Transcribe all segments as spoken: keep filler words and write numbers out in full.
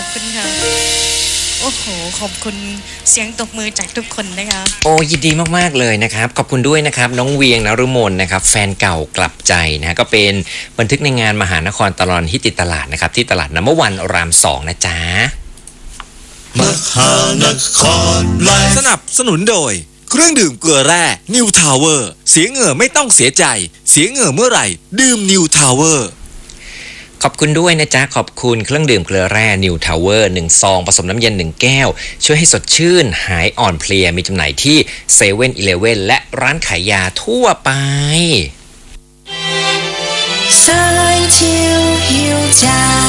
อบคุณค่ะโอ้โหขอบคุณเสียงตบมือจากทุกคนนะคะโอ้ยินดีมากๆเลยนะครับขอบคุณด้วยนะครับน้องเวียงนฤมลนะครับแฟนเก่ากลับใจนะก็เป็นบันทึกในงานมหานครตลอดฮิตติดตลาดนะครับที่ตลาดน้ำวันรามสองนะจ๊ะมหานครไลฟ์สนับสนุนโดยเครื่องดื่มเกลือแร่นิวทาวเวอร์เสียเหงื่อไม่ต้องเสียใจเสียเหงื่อเมื่อไหร่ดื่มนิวทาวเวอร์ขอบคุณด้วยนะจ๊ะขอบคุณเครื่องดื่มเกลือแร่นิวทาวเวอร์หนึ่งซองผสมน้ำเย็นหนึ่งแก้วช่วยให้สดชื่นหายอ่อนเพลียมีจำหน่ายที่เซเว่นอีเลฟเว่นและร้านขายยาทั่วไปสายเที่ยวหิวใจ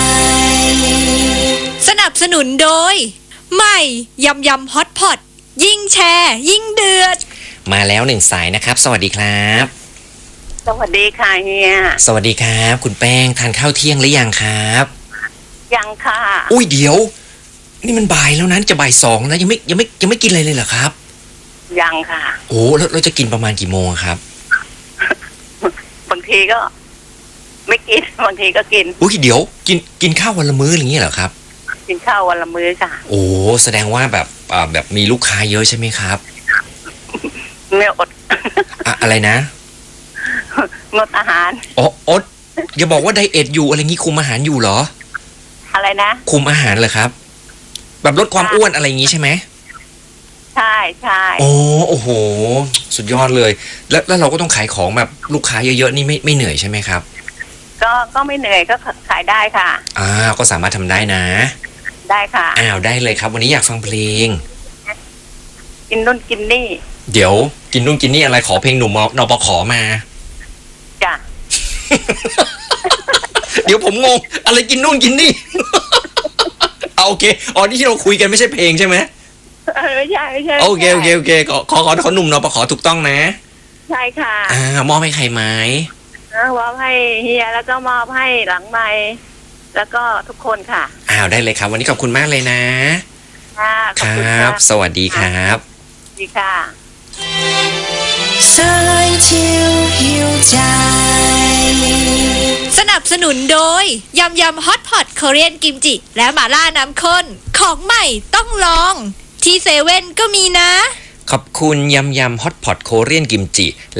สนับสนุนโดยใหม่ยำยำฮอตพอตยิ่งแชร์ยิ่งเดือดมาแล้วหนึ่งสายนะครับสวัสดีครับสวัสดีค่ะเฮียสวัสดีครับคุณแป้งทานข้าวเที่ยงหรือยังครับยังค่ะอุ้ยเดี๋ยวนี่มันบ่ายแล้วนั้นจะบ่ายสองนะยังไม่ยังไม่ยังไม่กินอะไรเลยเหรอครับยังค่ะโอ้แล้วเราจะกินประมาณกี่โมงครับบางทีก็ไม่กินบางทีก็กินอุ้ยเดี๋ยวกินกินข้าววันละมื้ออะไรอย่างเงี้ยเหรอครับกินข้าววันละมื้อค่ะโอ้แสดงว่าแบบอ่าแบบมีลูกค้าเยอะใช่ไหมครับไม่อดอะอะไรนะงดอาหารอ๋ออดอย่าบอกว่าไดเอทอยู่อะไรงี้คุมอาหารอยู่เหรออะไรนะคุมอาหารเหรอครับแบบลดความอ้วนอะไรอย่างงี้ใช่ไหมใช่ใช่โอ้โอ้โหสุดยอดเลยแล้วแล้วเราก็ต้องขายของแบบลูกค้าเยอะๆนี่ไม่ไม่เหนื่อยใช่ไหมครับก็ก็ไม่เหนื่อยก็ขายได้ค่ะอ่าก็สามารถทำได้นะได้ค่ะอ้าวได้เลยครับวันนี้อยากฟังเพลงกินนู่นกินนี่เดี๋ยวกินนู่นกินนี่อะไรขอเพลงหนุ่มนปขมาจ้ะเดี๋ยวผมงงอะไรกินนู่นกินนี่ เอาโอเคอ๋อนี่ที่เราคุยกันไม่ใช่เพลงใช่ไหมไม่ใช่ไม่ใช่โอเคโอเคโอเคขอขอขอหนุ่มนปขถูกต้องนะใช่ค่ะอ่ามอบให้ใครไหมมอบให้เฮียแล้วก็มอบให้หลังไมค์แล้วก็ทุกคนค่ะอ้าวได้เลยครับวันนี้ขอบคุณมากเลยนะค่ะครับสวัสดีครับสวัสดีค่ะสายเที่ยวหิวใจสนับสนุนโดยยำยำฮอตพอตคอเรียนกิมจิและหม่าล่าน้ำข้นของใหม่ต้องลองที่เซเว่นก็มีนะขอบคุณยำยำฮอตพอตโคเรียนกิมจิ